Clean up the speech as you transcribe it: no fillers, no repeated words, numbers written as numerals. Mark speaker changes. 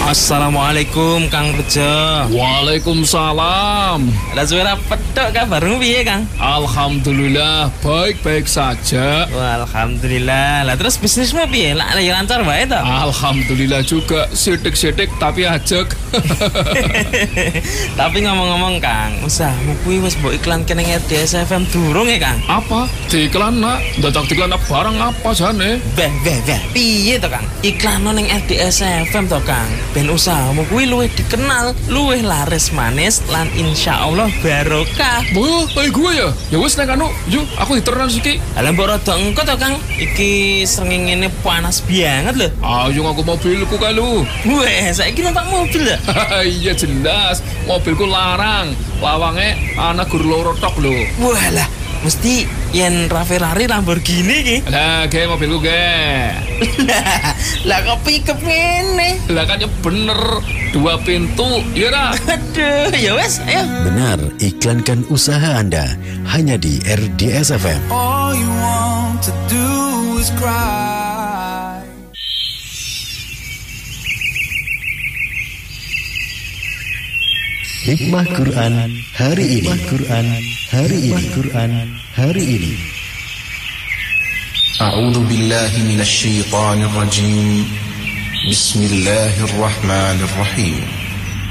Speaker 1: Assalamualaikum Kang Rejo.
Speaker 2: Waalaikumsalam.
Speaker 1: Lah suara petok kabarmu piye Kang?
Speaker 2: Alhamdulillah baik-baik saja.
Speaker 1: Wah, alhamdulillah. Lah terus bisnismu piye? Lah ya lancar wae to?
Speaker 2: Alhamdulillah juga sidik-sidik tapi ajek.
Speaker 1: Tapi ngomong-ngomong Kang, usahamu kuwi wis mbok iklanke ning RDS FM durung ya Kang?
Speaker 2: Apa? Diiklan nak? Dadak diiklan barang apa jane?
Speaker 1: Beh. Piye to Kang? Iklan ning RDS FM to Kang. Ben usahamu kuwi luwih dikenal, luwih laris manis lan insyaallah barokah.
Speaker 2: Wah, kayak gue ya? Ya wis nek anu, yuk aku diteran siki.
Speaker 1: Lah mbok rada engko to Kang. Iki srengenge panas banget lho.
Speaker 2: Ayo aku mobilku kalu.
Speaker 1: Weh, saiki numpak mobil ya?
Speaker 2: Iya jelas, mobilku larang. Lawange anak guru loro tok lho.
Speaker 1: Walah, mesti yen Ferrari Lamborghini ki.
Speaker 2: Lah, ge mobilku ge.
Speaker 1: Lah kok pickup ngene?
Speaker 2: Lah kan ya bener, 2 pintu, iya dah.
Speaker 1: Aduh, ya wes, ayo.
Speaker 3: Benar, iklankan usaha Anda hanya di RDS FM.
Speaker 4: All you want to do is cry.
Speaker 3: Hikmah Quran hari ini.
Speaker 5: أعوذ بالله من الشيطان الرجيم بسم الله الرحمن الرحيم